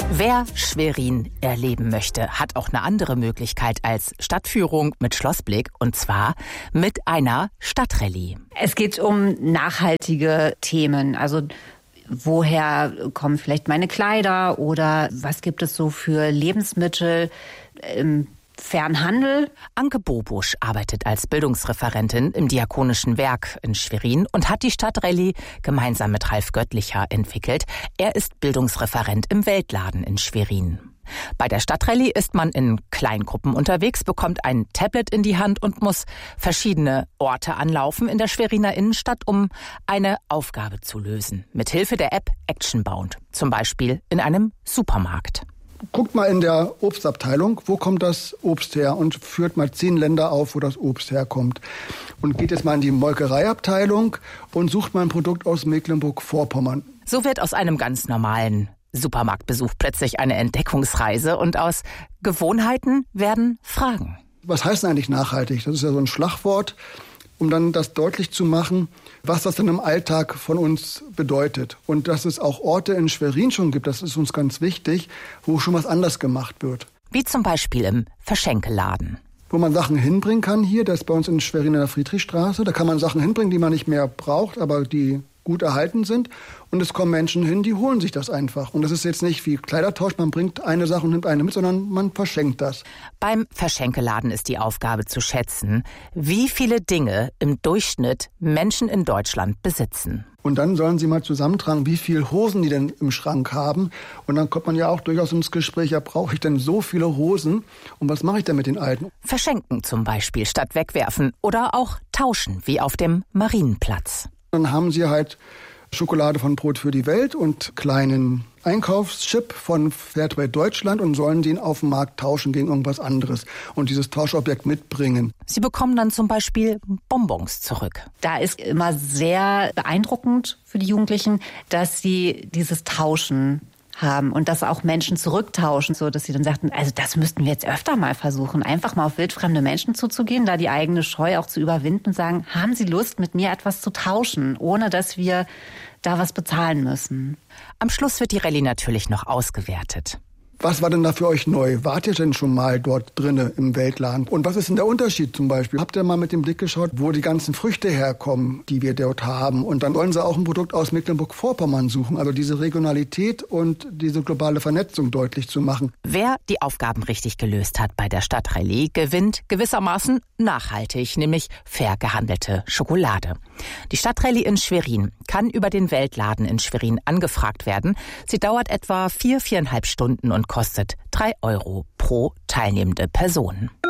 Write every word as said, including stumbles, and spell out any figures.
Wer Schwerin erleben möchte, hat auch eine andere Möglichkeit als Stadtführung mit Schlossblick, und zwar mit einer Stadtrallye. Es geht um nachhaltige Themen, also woher kommen vielleicht meine Kleider oder was gibt es so für Lebensmittel im Fernhandel. Anke Bobusch arbeitet als Bildungsreferentin im Diakonischen Werk in Schwerin und hat die Stadtrallye gemeinsam mit Ralf Göttlicher entwickelt. Er ist Bildungsreferent im Weltladen in Schwerin. Bei der Stadtrallye ist man in Kleingruppen unterwegs, bekommt ein Tablet in die Hand und muss verschiedene Orte anlaufen in der Schweriner Innenstadt, um eine Aufgabe zu lösen. Mithilfe der App Actionbound, zum Beispiel in einem Supermarkt. Guckt mal in der Obstabteilung, wo kommt das Obst her, und führt mal zehn Länder auf, wo das Obst herkommt. Und geht jetzt mal in die Molkereiabteilung und sucht mal ein Produkt aus Mecklenburg-Vorpommern. So wird aus einem ganz normalen Supermarktbesuch plötzlich eine Entdeckungsreise und aus Gewohnheiten werden Fragen. Was heißt denn eigentlich nachhaltig? Das ist ja so ein Schlagwort, um dann das deutlich zu machen, was das dann im Alltag von uns bedeutet. Und dass es auch Orte in Schwerin schon gibt, das ist uns ganz wichtig, wo schon was anders gemacht wird. Wie zum Beispiel im Verschenkeladen. Wo man Sachen hinbringen kann hier, das ist bei uns in Schwerin in der Friedrichstraße. Da kann man Sachen hinbringen, die man nicht mehr braucht, aber die gut erhalten sind. Und es kommen Menschen hin, die holen sich das einfach. Und das ist jetzt nicht wie Kleidertausch, man bringt eine Sache und nimmt eine mit, sondern man verschenkt das. Beim Verschenkeladen ist die Aufgabe zu schätzen, wie viele Dinge im Durchschnitt Menschen in Deutschland besitzen. Und dann sollen sie mal zusammentragen, wie viele Hosen die denn im Schrank haben. Und dann kommt man ja auch durchaus ins Gespräch, ja, brauche ich denn so viele Hosen? Und was mache ich denn mit den alten? Verschenken zum Beispiel statt wegwerfen oder auch tauschen, wie auf dem Marienplatz. Dann haben sie halt Schokolade von Brot für die Welt und kleinen Einkaufschip von Fairtrade Deutschland und sollen den auf dem Markt tauschen gegen irgendwas anderes und dieses Tauschobjekt mitbringen. Sie bekommen dann zum Beispiel Bonbons zurück. Da ist immer sehr beeindruckend für die Jugendlichen, dass sie dieses Tauschen haben und dass auch Menschen zurücktauschen, so dass sie dann sagten, also das müssten wir jetzt öfter mal versuchen, einfach mal auf wildfremde Menschen zuzugehen, da die eigene Scheu auch zu überwinden und sagen, haben Sie Lust, mit mir etwas zu tauschen, ohne dass wir da was bezahlen müssen. Am Schluss wird die Rallye natürlich noch ausgewertet. Was war denn da für euch neu? Wart ihr denn schon mal dort drinnen im Weltladen? Und was ist denn der Unterschied zum Beispiel? Habt ihr mal mit dem Blick geschaut, wo die ganzen Früchte herkommen, die wir dort haben? Und dann wollen sie auch ein Produkt aus Mecklenburg-Vorpommern suchen. Also diese Regionalität und diese globale Vernetzung deutlich zu machen. Wer die Aufgaben richtig gelöst hat bei der Stadtrallye, gewinnt gewissermaßen nachhaltig, nämlich fair gehandelte Schokolade. Die Stadtrallye in Schwerin kann über den Weltladen in Schwerin angefragt werden. Sie dauert etwa vier, viereinhalb Stunden und kostet drei Euro pro teilnehmende Person.